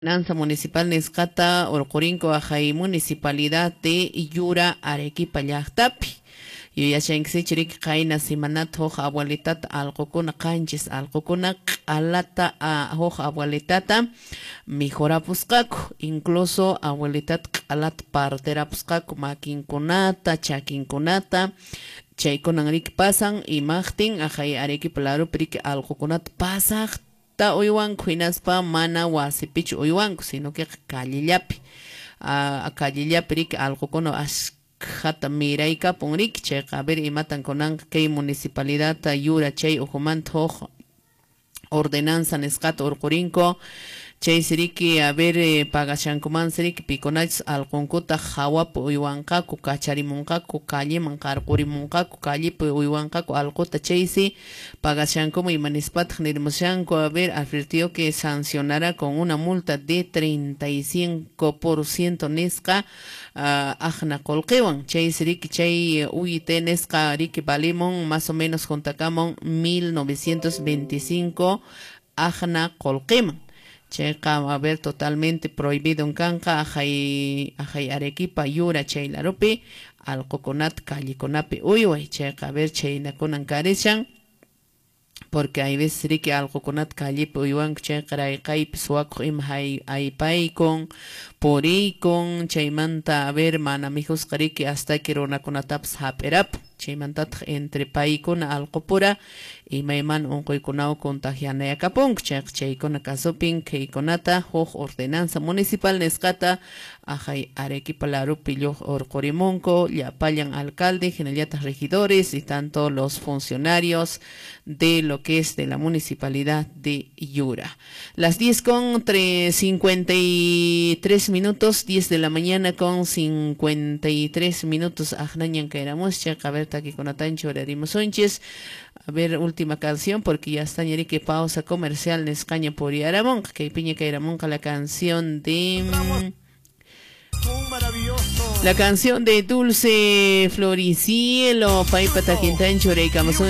Ordenanza municipal Nescata Orcorinco Ajay Municipalidad de Yura Arequipa llaqtapi. Yuyashanksi chirik qaina simanat hoj abuelitat alqukuna qanchis alqukuna q'alata hoj abuelitata mejorapusqaku, incluso abuelitat q'alata parterapusqaku makinkunata chakinkunata chaykunan riki pasan imaqtin ajay Arequipa larupi riki alqukunata pasaq ta uywanku hinaspa mana wasipichu uywanku sino que callillapi callillapi riki alqukuna ashkhata miraykapan riki chayqa a ver imatan kunanqa kay municipalidad Yura chay ujumanta hoj ordenanza nisqata urqurinko chay siriki a ver pagashankuman siriki pikunachis alqunkuta hawapi uywanqaku kacharimunqaku calleman qarqurimunqaku callepi uywanqaku alquta chaysi pagashankuma imanispataj nirmushanku a ver advirtió que sancionará con una multa de 35% nisqa ajna qolqiwan chay siriki chay uyite nisqa riki valimun más o menos juntakamon 1925 ajna qolqiman chayqa a ver totalmente prohibido en kanqa ajay Arequipa Yura chay larupi alqukunata callekunapi uyway chayqa a ver chaynakunan karishan porque hay veces riki alqukunata callepi uywanku chayqa rayqaypi suwakuq ima aypaykun puriykun chaymanta a ver mana mijusqa riki hasta que runakunatapas hap'irapun chaymantataq entre paykuna alqupura imayman unquykunawan contagianayakapunku chaykuna kasupin kaykunata huk ordenanza municipal nisqata ajay Arequipa larupi lluq urqurimunku llapallan alcalde hinallataq regidores y tanto los funcionarios de lo que es de la municipalidad de Yura. Las 10:53 10 de la mañana con 53 minutos ajnañan caeramos chayqa a ver takikunataña churarimusunchis. A ver, última canción, porque ya está que pausa comercial en Escaña por Yaramón, que piña que Yaramón la canción de... La canción de Dulce Floricielo, Paipa Taquintan Chorey,